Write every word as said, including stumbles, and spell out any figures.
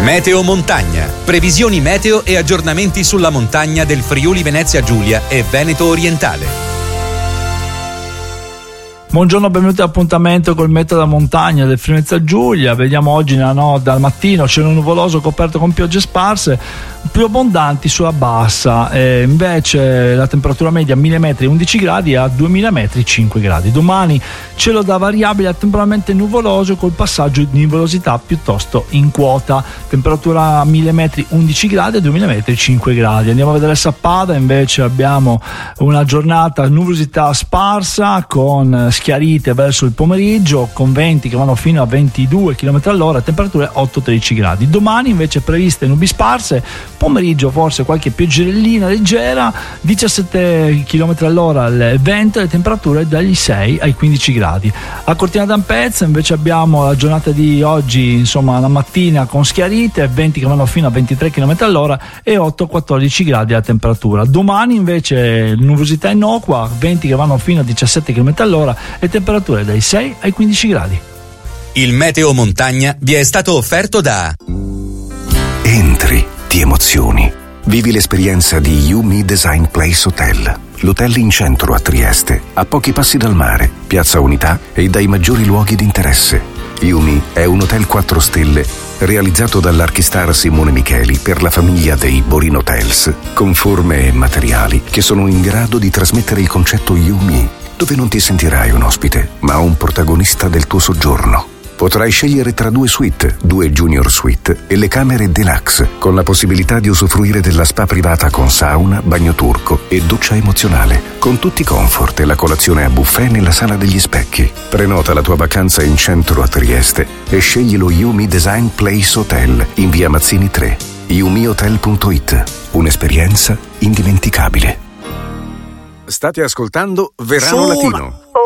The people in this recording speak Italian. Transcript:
Meteo Montagna. Previsioni meteo e aggiornamenti sulla montagna del Friuli Venezia Giulia e Veneto Orientale. Buongiorno, benvenuti all'appuntamento col meteo da montagna del Friuli Venezia Giulia. Vediamo oggi nella no, dal mattino cielo nuvoloso coperto con piogge sparse, più abbondanti sulla bassa, e invece la temperatura media a mille metri undici gradi e a duemila metri cinque gradi. Domani cielo da variabile a temporalmente nuvoloso col passaggio di nuvolosità piuttosto in quota, temperatura a mille metri undici gradi e duemila metri cinque gradi. Andiamo a vedere Sappada, invece abbiamo una giornata nuvolosità sparsa con schiarite verso il pomeriggio, con venti che vanno fino a ventidue chilometri all'ora, temperature otto tredici gradi. Domani invece previste nubi sparse, pomeriggio forse qualche pioggerellina leggera, diciassette chilometri all'ora il vento, le temperature dagli sei ai quindici gradi. A Cortina d'Ampezzo invece abbiamo la giornata di oggi, insomma la mattina con schiarite, venti che vanno fino a ventitré chilometri all'ora e otto quattordici gradi la temperatura. Domani invece nuvolosità innocua, venti che vanno fino a diciassette chilometri all'ora e temperature dai sei ai quindici gradi. Il Meteo Montagna vi è stato offerto da Entri, ti emozioni. Vivi l'esperienza di Yumi Design Place Hotel. L'hotel in centro a Trieste, a pochi passi dal mare, Piazza Unità e dai maggiori luoghi di interesse. Yumi è un hotel quattro stelle realizzato dall'archistar Simone Micheli per la famiglia dei Borin Hotels, con forme e materiali che sono in grado di trasmettere il concetto Yumi, dove non ti sentirai un ospite, ma un protagonista del tuo soggiorno. Potrai scegliere tra due suite, due junior suite e le camere deluxe, con la possibilità di usufruire della spa privata con sauna, bagno turco e doccia emozionale, con tutti i comfort e la colazione a buffet nella sala degli specchi. Prenota la tua vacanza in centro a Trieste e scegli lo Yumi Design Place Hotel in via Mazzini tre. yumi hotel punto it. Un'esperienza indimenticabile. State ascoltando Verano Sono... Latino.